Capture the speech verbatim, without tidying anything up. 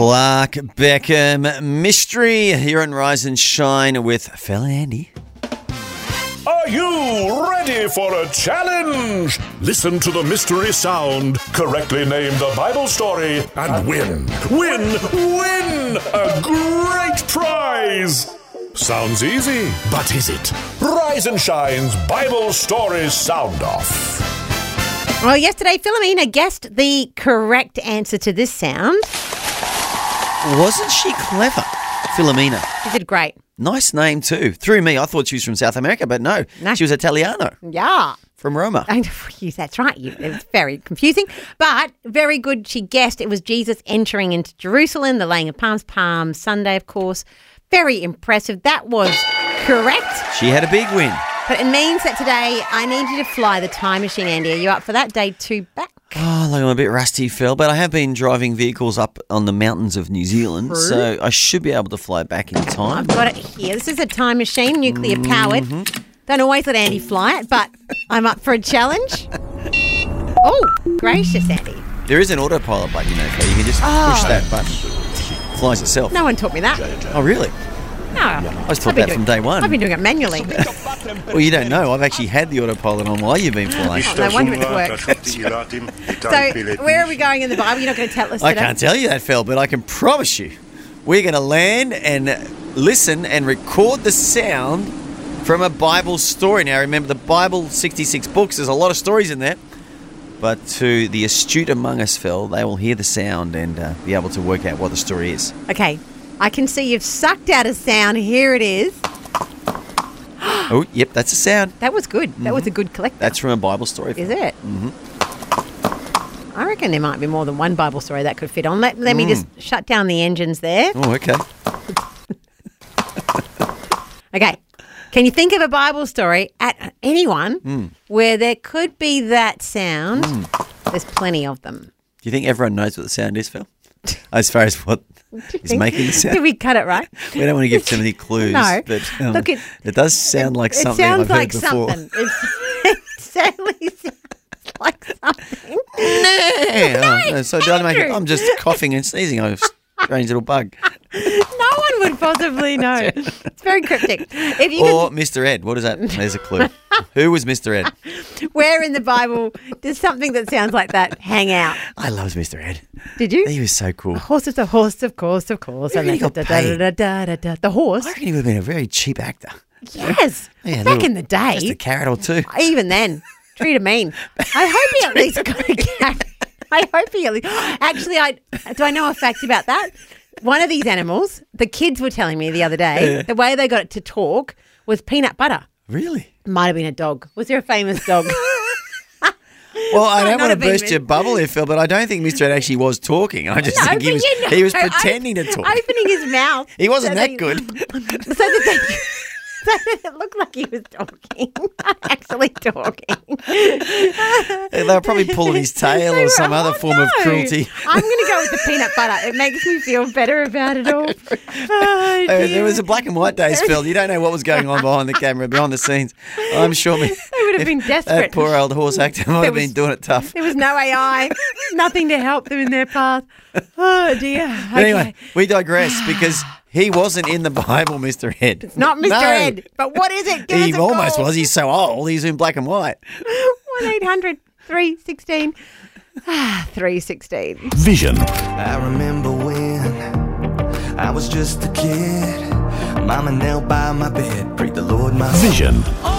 Clark Beckham Mystery here on Rise and Shine with Fella Andy. Are you ready for a challenge? Listen to the mystery sound, correctly name the Bible story, and win, win, win a great prize. Sounds easy, but is it? Rise and Shine's Bible Story Sound Off. Well, yesterday, Philomena guessed the correct answer to this sound. Wasn't she clever, Philomena? She did great. Nice name too. Through me, I thought she was from South America, but no, No. she was Italiano Yeah. from Roma. And yes, that's right. You, it was very confusing, but very good. She guessed it was Jesus entering into Jerusalem, the laying of palms, Palm Sunday, of course. Very impressive. That was correct. She had a big win. But it means that today I need you to fly the time machine, Andy. Are you up for that? Day two back. Oh, like I'm a bit rusty, Phil, but I have been driving vehicles up on the mountains of New Zealand, True. so I should be able to fly back in time. I've got it here. This is a time machine, nuclear powered. Mm-hmm. Don't always let Andy fly it, but I'm up for a challenge. Oh, gracious, Andy. There is an autopilot button, you know, Phil. You can just Oh. push that button. It flies itself. No one taught me that. Oh, really? No. I was taught I've been that from doing- day one. I've been doing it manually. Well, you don't know. I've actually had the autopilot on while you've been flying. No wonder it's worked. So, where are we going in the Bible? You're not going to tell us I today? can't tell you that, Phil, but I can promise you we're going to land and listen and record the sound from a Bible story. Now, remember, the Bible, sixty-six books, there's a lot of stories in there. But to the astute among us, Phil, they will hear the sound and uh, be able to work out what the story is. Okay. I can see you've sucked out a sound. Here it is. Oh, yep, that's a sound. That was good. That was a good collector. That's from a Bible story. Is it? Mm-hmm. I reckon there might be more than one Bible story that could fit on. Let, let me just shut down the engines there. Oh, okay. Okay. Can you think of a Bible story at anyone where there could be that sound? There's plenty of them. Do you think everyone knows what the sound is, Phil? As far as what is making the sound? Did we cut it right? We don't want to give too many clues. No. But, um, Look, it- it does sound like It something sounds I've heard like before. something. It's, it certainly sounds like something. Yeah. Oh, so do I make it? Andrew. I'm just coughing and sneezing. I'm a strange little bug. No one would possibly know. It's very cryptic. If you Or Mister Ed. What is that? There's a clue. Who was Mister Ed? can, where in the Bible does something that sounds like that hang out? I loved Mister Ed. Did you? He was so cool. Horse is a horse, of course, of course. I reckon he got da- da- paid. da- da- da- da- The horse. I reckon he would have been a very cheap actor. Yes. Yeah, Back little- in the day. Just a carrot or two. Even then, treat him mean. I hope he at least got a cat. I hope he at least. Actually, I do. I know a fact about that. One of these animals, the kids were telling me the other day, Yeah. the way they got it to talk was peanut butter. Really? Might have been a dog. Was there a famous dog? Well, I Might don't not want to have been burst mis- your bubble here, Phil, but I don't think Mister Ed actually was talking. I just No, think he but was you know, he was op- pretending to talk. Opening his mouth. He wasn't so that that- good. So that they, so that it looked like he was talking, not actually talking. They were probably pulling his tail They or were- some other oh, form of no. cruelty. I'm going to go with the peanut butter. It makes me feel better about it all. Oh, Uh, dear. there was a black and white days, Phil. You don't know what was going on behind the camera, behind the scenes. I'm sure me. They would have been desperate. That poor old horse actor might There have was- been doing it tough. There was no A I, nothing to help them in their path. Oh, dear. But anyway, Okay. we digress because he wasn't in the Bible, Mister Ed. Not Mister No. Ed. But what is it? Give He us a almost call. was. He's so old. He's in black and white. one eight hundred three one six three one six. Vision. I remember when I was just a kid. Mama knelt by my bed, prayed the Lord my Vision.